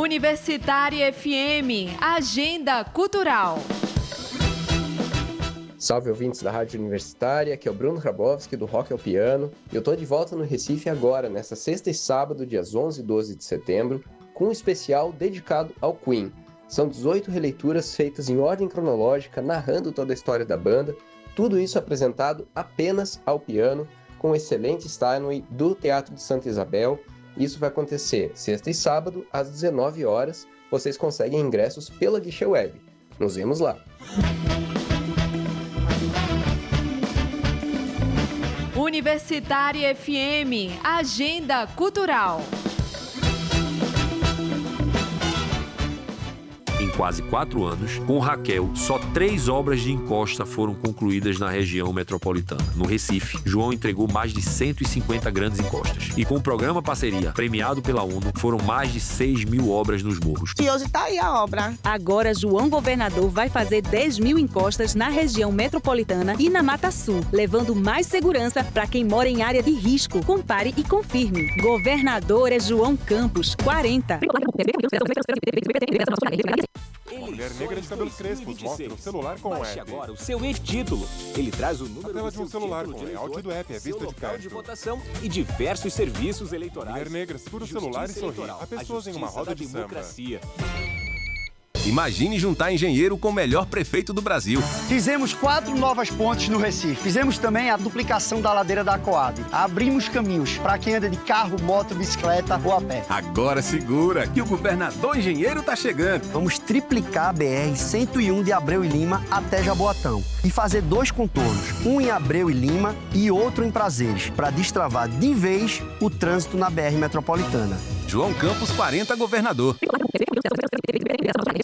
Universitária FM, Agenda Cultural. Salve, ouvintes da Rádio Universitária, aqui é o Bruno Hrabowski, do Rock ao Piano. Eu estou de volta no Recife agora, nesta sexta e sábado, dias 11 e 12 de setembro, com um especial dedicado ao Queen. São 18 releituras feitas em ordem cronológica, narrando toda a história da banda, tudo isso apresentado apenas ao piano, com o excelente Steinway do Teatro de Santa Isabel. Isso vai acontecer sexta e sábado, às 19 horas. Vocês conseguem ingressos pela Guichê Web. Nos vemos lá! Universitária FM, Agenda Cultural. Em quase 4 anos, com Raquel, só 3 obras de encosta foram concluídas na região metropolitana. No Recife, João entregou mais de 150 grandes encostas. E com o programa Parceria, premiado pela ONU, foram mais de 6.000 obras nos morros. E hoje tá aí a obra. Agora, João Governador vai fazer 10.000 encostas na região metropolitana e na Mata Sul, levando mais segurança para quem mora em área de risco. Compare e confirme. Governador é João Campos, 40. Uma mulher negra de cabelos crespos mostra o celular com o app. Agora o seu e-título. Ele traz o número a tela de um celular com o layout do app é vista de perto. De votação e diversos serviços eleitorais. Mulher negra segura o celular e sorri a pessoas em uma roda de samba. Imagine juntar engenheiro com o melhor prefeito do Brasil. Fizemos 4 novas pontes no Recife. Fizemos também a duplicação da ladeira da Coab. Abrimos caminhos para quem anda de carro, moto, bicicleta ou a pé. Agora segura que o governador engenheiro tá chegando. Vamos triplicar a BR-101 de Abreu e Lima até Jaboatão. E fazer 2 contornos, um em Abreu e Lima e outro em Prazeres, para destravar de vez o trânsito na BR metropolitana. João Campos, 40, governador.